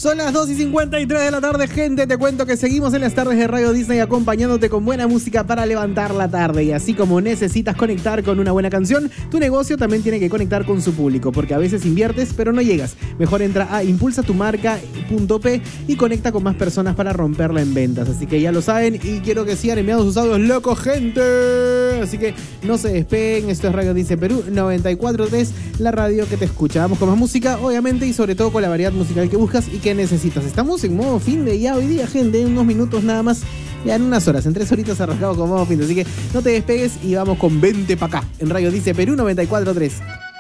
Son las 2:53 de la tarde, gente. Te cuento que seguimos en las tardes de Radio Disney acompañándote con buena música para levantar la tarde. Y así como necesitas conectar con una buena canción, tu negocio también tiene que conectar con su público, porque a veces inviertes pero no llegas. Mejor entra a impulsatumarca.p y conecta con más personas para romperla en ventas. Así que ya lo saben y quiero que sigan enviando sus audios locos, gente. Así que no se despeguen. Esto es Radio Disney Perú 94.3, la radio que te escucha. Vamos con más música, obviamente, y sobre todo con la variedad musical que buscas y que necesitas. Estamos en modo fin de ya hoy día, gente, en unos minutos nada más, ya en unas horas, en 3 horitas arrancamos con modo fin de, así que no te despegues y vamos con Vente Pa' Acá en Radio Disney Perú 94.3.